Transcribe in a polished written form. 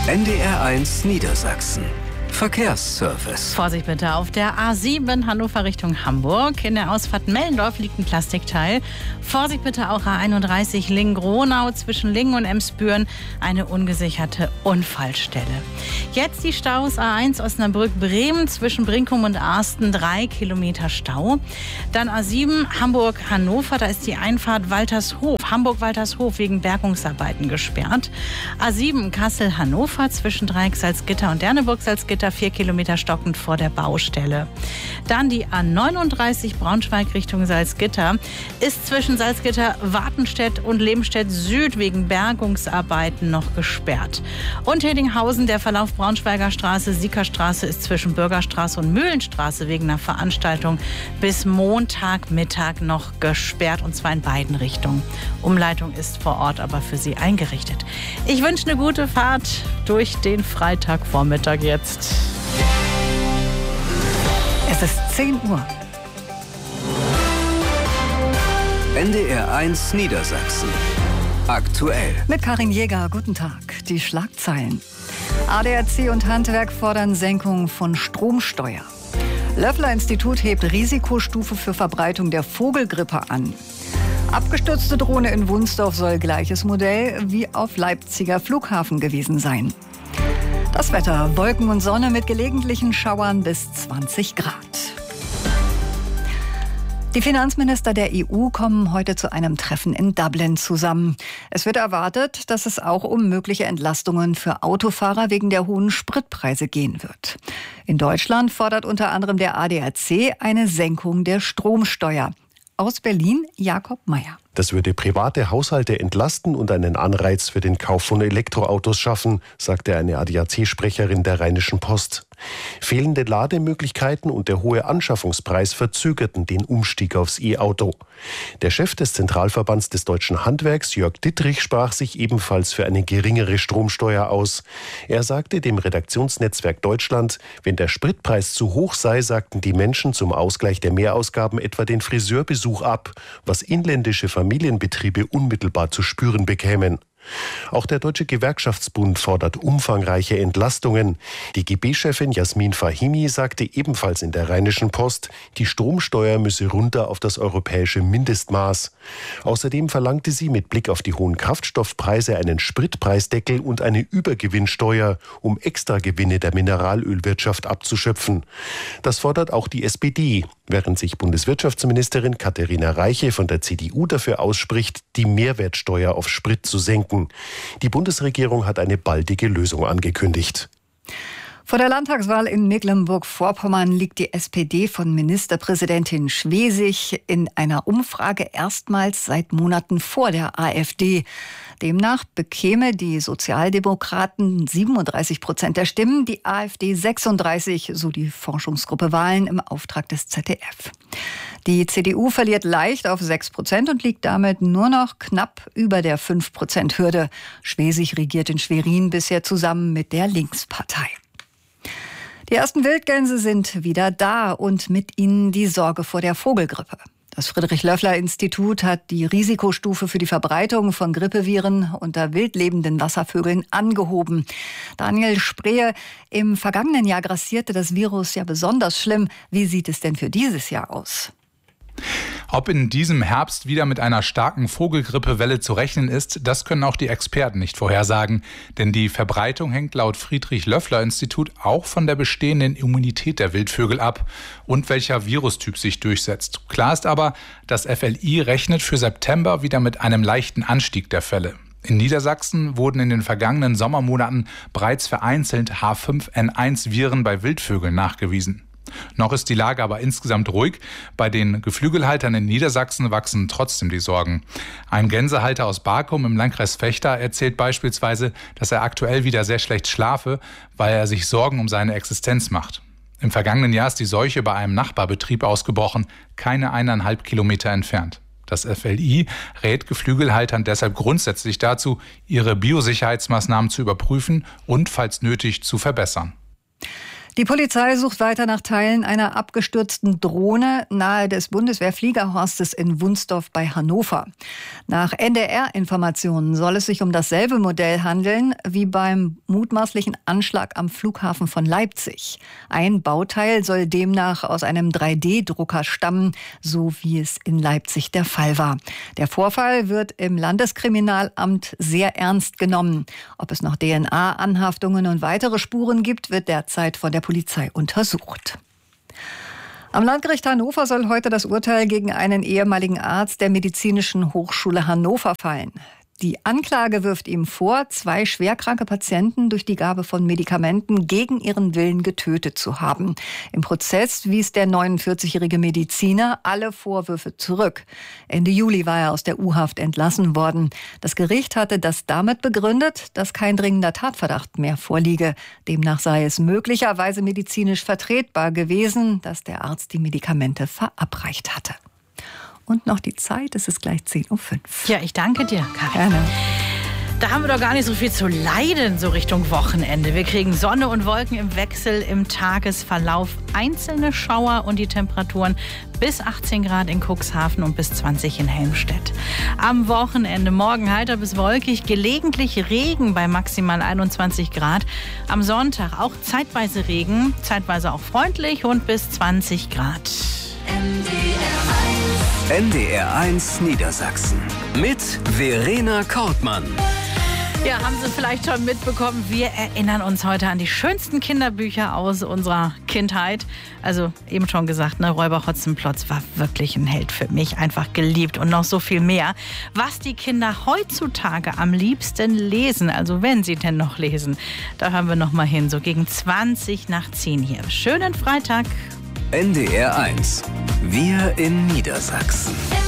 NDR1 Niedersachsen. Verkehrsservice. Vorsicht bitte auf der A7 Hannover Richtung Hamburg. In der Ausfahrt Mellendorf liegt ein Plastikteil. Vorsicht bitte auch A31 Lingen-Gronau zwischen Lingen und Emsbüren. Eine ungesicherte Unfallstelle. Jetzt die Staus A1 Osnabrück-Bremen zwischen Brinkum und Arsten. 3 Kilometer Stau. Dann A7 Hamburg-Hannover. Da ist die Einfahrt Waltershof. Hamburg-Waltershof wegen Bergungsarbeiten gesperrt. A7 Kassel-Hannover zwischen Dreieck-Salzgitter und Derneburg-Salzgitter. 4 Kilometer stockend vor der Baustelle. Dann die A39 Braunschweig Richtung Salzgitter ist zwischen Salzgitter, Wartenstedt und Lebenstedt Süd wegen Bergungsarbeiten noch gesperrt. Und Hedinghausen, der Verlauf Braunschweiger Straße, Siekerstraße ist zwischen Bürgerstraße und Mühlenstraße wegen einer Veranstaltung bis Montagmittag noch gesperrt, und zwar in beiden Richtungen. Umleitung ist vor Ort aber für Sie eingerichtet. Ich wünsche eine gute Fahrt durch den Freitagvormittag jetzt. Es ist 10 Uhr. NDR1 Niedersachsen. Aktuell. Mit Karin Jäger, guten Tag. Die Schlagzeilen. ADAC und Handwerk fordern Senkung von Stromsteuer. Löffler-Institut hebt Risikostufe für Verbreitung der Vogelgrippe an. Abgestürzte Drohne in Wunsdorf soll gleiches Modell wie auf Leipziger Flughafen gewesen sein. Das Wetter: Wolken und Sonne mit gelegentlichen Schauern bis 20 Grad. Die Finanzminister der EU kommen heute zu einem Treffen in Dublin zusammen. Es wird erwartet, dass es auch um mögliche Entlastungen für Autofahrer wegen der hohen Spritpreise gehen wird. In Deutschland fordert unter anderem der ADAC eine Senkung der Stromsteuer. Aus Berlin Jakob Meyer. Das würde private Haushalte entlasten und einen Anreiz für den Kauf von Elektroautos schaffen, sagte eine ADAC-Sprecherin der Rheinischen Post. Fehlende Lademöglichkeiten und der hohe Anschaffungspreis verzögerten den Umstieg aufs E-Auto. Der Chef des Zentralverbands des deutschen Handwerks, Jörg Dittrich, sprach sich ebenfalls für eine geringere Stromsteuer aus. Er sagte dem Redaktionsnetzwerk Deutschland, wenn der Spritpreis zu hoch sei, sagten die Menschen zum Ausgleich der Mehrausgaben etwa den Friseurbesuch ab, was inländische Familienbetriebe unmittelbar zu spüren bekämen. Auch der Deutsche Gewerkschaftsbund fordert umfangreiche Entlastungen. Die GB-Chefin Jasmin Fahimi sagte ebenfalls in der Rheinischen Post, die Stromsteuer müsse runter auf das europäische Mindestmaß. Außerdem verlangte sie mit Blick auf die hohen Kraftstoffpreise einen Spritpreisdeckel und eine Übergewinnsteuer, um Extragewinne der Mineralölwirtschaft abzuschöpfen. Das fordert auch die SPD, während sich Bundeswirtschaftsministerin Katharina Reiche von der CDU dafür ausspricht, die Mehrwertsteuer auf Sprit zu senken. Die Bundesregierung hat eine baldige Lösung angekündigt. Vor der Landtagswahl in Mecklenburg-Vorpommern liegt die SPD von Ministerpräsidentin Schwesig in einer Umfrage erstmals seit Monaten vor der AfD. Demnach bekäme die Sozialdemokraten 37% der Stimmen, die AfD 36%, so die Forschungsgruppe Wahlen im Auftrag des ZDF. Die CDU verliert leicht auf 6% und liegt damit nur noch knapp über der 5%-Hürde. Schwesig regiert in Schwerin bisher zusammen mit der Linkspartei. Die ersten Wildgänse sind wieder da und mit ihnen die Sorge vor der Vogelgrippe. Das Friedrich-Löffler-Institut hat die Risikostufe für die Verbreitung von Grippeviren unter wildlebenden Wasservögeln angehoben. Daniel Sprehe, im vergangenen Jahr grassierte das Virus ja besonders schlimm. Wie sieht es denn für dieses Jahr aus? Ob in diesem Herbst wieder mit einer starken Vogelgrippewelle zu rechnen ist, das können auch die Experten nicht vorhersagen. Denn die Verbreitung hängt laut Friedrich-Löffler-Institut auch von der bestehenden Immunität der Wildvögel ab und welcher Virustyp sich durchsetzt. Klar ist aber, das FLI rechnet für September wieder mit einem leichten Anstieg der Fälle. In Niedersachsen wurden in den vergangenen Sommermonaten bereits vereinzelt H5N1-Viren bei Wildvögeln nachgewiesen. Noch ist die Lage aber insgesamt ruhig. Bei den Geflügelhaltern in Niedersachsen wachsen trotzdem die Sorgen. Ein Gänsehalter aus Barkum im Landkreis Vechta erzählt beispielsweise, dass er aktuell wieder sehr schlecht schlafe, weil er sich Sorgen um seine Existenz macht. Im vergangenen Jahr ist die Seuche bei einem Nachbarbetrieb ausgebrochen, keine 1,5 Kilometer entfernt. Das FLI rät Geflügelhaltern deshalb grundsätzlich dazu, ihre Biosicherheitsmaßnahmen zu überprüfen und, falls nötig, zu verbessern. Die Polizei sucht weiter nach Teilen einer abgestürzten Drohne nahe des Bundeswehrfliegerhorstes in Wunsdorf bei Hannover. Nach NDR-Informationen soll es sich um dasselbe Modell handeln wie beim mutmaßlichen Anschlag am Flughafen von Leipzig. Ein Bauteil soll demnach aus einem 3D-Drucker stammen, so wie es in Leipzig der Fall war. Der Vorfall wird im Landeskriminalamt sehr ernst genommen. Ob es noch DNA-Anhaftungen und weitere Spuren gibt, wird derzeit von der Polizei untersucht. Am Landgericht Hannover soll heute das Urteil gegen einen ehemaligen Arzt der Medizinischen Hochschule Hannover fallen. Die Anklage wirft ihm vor, 2 schwerkranke Patienten durch die Gabe von Medikamenten gegen ihren Willen getötet zu haben. Im Prozess wies der 49-jährige Mediziner alle Vorwürfe zurück. Ende Juli war er aus der U-Haft entlassen worden. Das Gericht hatte das damit begründet, dass kein dringender Tatverdacht mehr vorliege. Demnach sei es möglicherweise medizinisch vertretbar gewesen, dass der Arzt die Medikamente verabreicht hatte. Und noch die Zeit, es ist gleich 10:05 Uhr. Ja, ich danke dir, Karin. Gerne. Da haben wir doch gar nicht so viel zu leiden, so Richtung Wochenende. Wir kriegen Sonne und Wolken im Wechsel im Tagesverlauf. Einzelne Schauer und die Temperaturen bis 18 Grad in Cuxhaven und bis 20 in Helmstedt. Am Wochenende morgen heiter bis wolkig, gelegentlich Regen bei maximal 21 Grad. Am Sonntag auch zeitweise Regen, zeitweise auch freundlich und bis 20 Grad. NDR1 Niedersachsen mit Verena Kortmann. Ja, haben Sie vielleicht schon mitbekommen, wir erinnern uns heute an die schönsten Kinderbücher aus unserer Kindheit. Also eben schon gesagt, ne, Räuber Hotzenplotz war wirklich ein Held für mich, einfach geliebt und noch so viel mehr. Was die Kinder heutzutage am liebsten lesen, also wenn sie denn noch lesen, da hören wir noch mal hin, so gegen 20:10 hier. Schönen Freitag. NDR1. Wir in Niedersachsen.